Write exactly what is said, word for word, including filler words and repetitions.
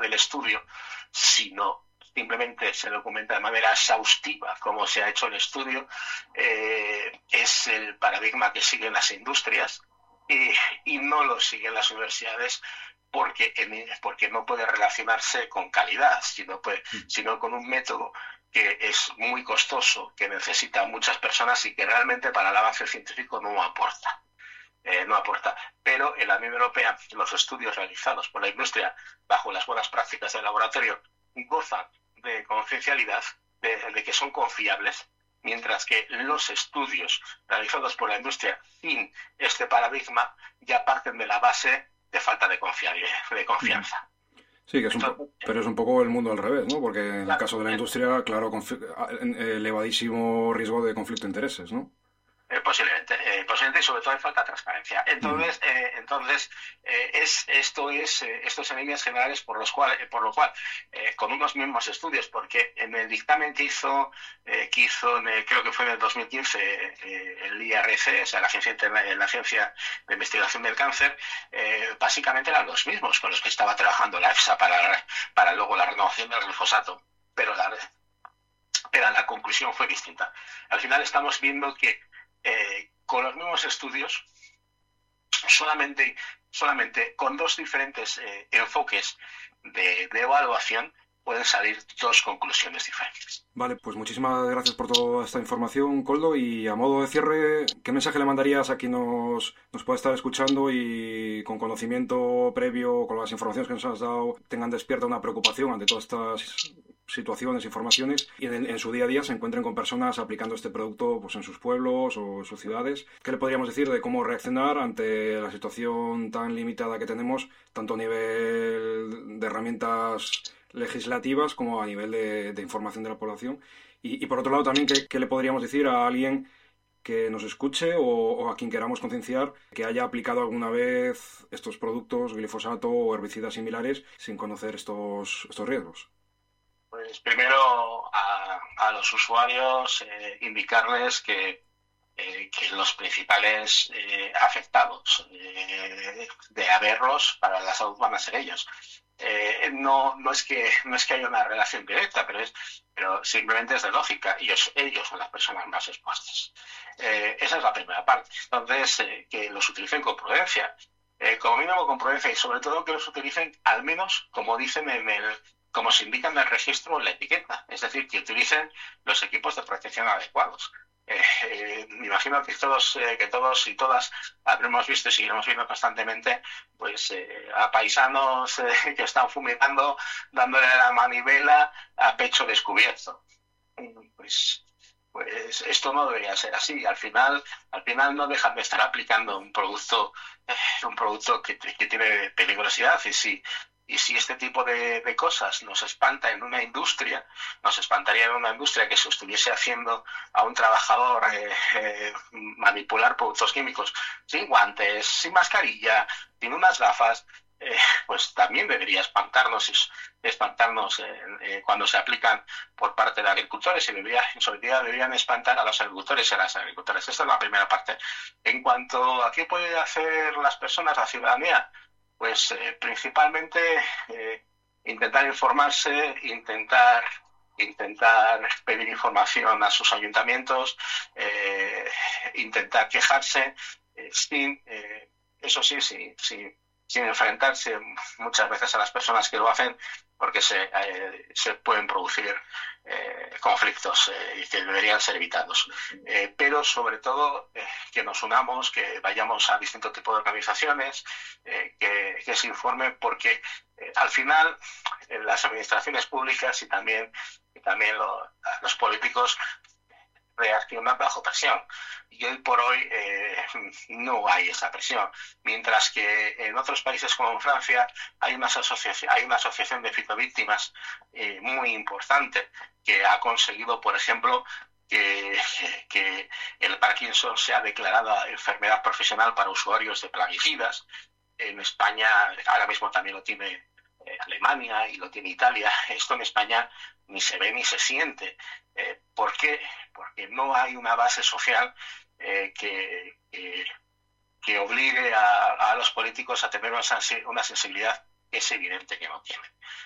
del estudio, sino simplemente se documenta de manera exhaustiva cómo se ha hecho el estudio, eh, es el paradigma que siguen las industrias y, y no lo siguen las universidades porque, porque no puede relacionarse con calidad, sino, puede, sino con un método que es muy costoso, que necesita muchas personas y que realmente para el avance científico no aporta. Eh, no aporta. Pero en la Unión Europea los estudios realizados por la industria bajo las buenas prácticas del laboratorio gozan de confidencialidad, de, de que son confiables, mientras que los estudios realizados por la industria sin este paradigma ya parten de la base de falta de, confianza. De confianza. Sí, que es un po- pero es un poco el mundo al revés, ¿no? Porque en el caso de la industria, claro, conf- elevadísimo riesgo de conflicto de intereses, ¿no? Eh, posiblemente, eh, posiblemente y sobre todo hay falta de transparencia. Entonces, eh, entonces eh, es, esto es eh, esto es en líneas generales por los cual, eh, por lo cual, eh, con unos mismos estudios, porque en el dictamen que hizo, eh, que hizo en el, creo que fue en el dos mil quince, eh, el I A R C, o sea, la Agencia, Interna, la Agencia de Investigación del Cáncer, eh, básicamente eran los mismos con los que estaba trabajando la EFSA para, para luego la renovación del glifosato, pero la, pero la conclusión fue distinta. Al final estamos viendo que Eh, con los mismos estudios, solamente, solamente con dos diferentes eh, enfoques de, de evaluación pueden salir dos conclusiones diferentes. Vale, pues muchísimas gracias por toda esta información, Koldo, y a modo de cierre, ¿qué mensaje le mandarías a quien nos, nos pueda estar escuchando y con conocimiento previo, con las informaciones que nos has dado, tengan despierta una preocupación ante todas estas situaciones, informaciones, y en, en su día a día se encuentren con personas aplicando este producto pues en sus pueblos o en sus ciudades? ¿Qué le podríamos decir de cómo reaccionar ante la situación tan limitada que tenemos, tanto a nivel de herramientas legislativas como a nivel de, de información de la población? Y, y por otro lado también, ¿qué, qué le podríamos decir a alguien que nos escuche o, o a quien queramos concienciar que haya aplicado alguna vez estos productos, glifosato o herbicidas similares, sin conocer estos, estos riesgos? Pues primero a, a los usuarios eh, indicarles que, eh, que los principales eh, afectados eh, de haberlos para la salud van a ser ellos. Eh, no, no, es que, no es que haya una relación directa, pero, es, pero simplemente es de lógica. Ellos, ellos son las personas más expuestas. Eh, esa es la primera parte. Entonces, eh, que los utilicen con prudencia. Eh, como mínimo con prudencia y sobre todo que los utilicen al menos como dicen en el como se indica en el registro o en la etiqueta, es decir, que utilicen los equipos de protección adecuados. Eh, eh, me imagino que todos, eh, que todos y todas habremos visto y seguiremos viendo constantemente pues eh, a paisanos eh, que están fumigando, dándole la manivela a pecho descubierto. Pues, pues esto no debería ser así. Al final, al final no dejan de estar aplicando un producto, eh, un producto que, que tiene peligrosidad y si Y si este tipo de, de cosas nos espanta en una industria, nos espantaría en una industria que se estuviese haciendo a un trabajador eh, eh, manipular productos químicos sin guantes, sin mascarilla, sin unas gafas, eh, pues también debería espantarnos, espantarnos eh, eh, cuando se aplican por parte de agricultores y debería, en su medida deberían espantar a los agricultores y a las agricultoras. Esta es la primera parte. En cuanto a qué pueden hacer las personas, la ciudadanía, pues eh, principalmente eh, intentar informarse, intentar intentar pedir información a sus ayuntamientos, eh, intentar quejarse, eh, sin, eh, eso sí, sí, sí, sin enfrentarse muchas veces a las personas que lo hacen, porque se, eh, se pueden producir eh, conflictos eh, que deberían ser evitados. Eh, pero sobre todo eh, que nos unamos, que vayamos a distintos tipos de organizaciones, eh, que, que se informen, porque eh, al final eh, las administraciones públicas y también, y también lo, los políticos reaccionan bajo presión. Y hoy por hoy eh, no hay esa presión. Mientras que en otros países como en Francia hay una asociación, hay una asociación de fitovíctimas eh, muy importante que ha conseguido, por ejemplo, que, que el Parkinson sea declarada enfermedad profesional para usuarios de plaguicidas. En España ahora mismo también lo tiene eh, Alemania y lo tiene Italia. Esto en España ni se ve ni se siente. Eh, ¿Por qué? Porque no hay una base social eh, que, que, que obligue a, a los políticos a tener una, una sensibilidad que es evidente que no tienen.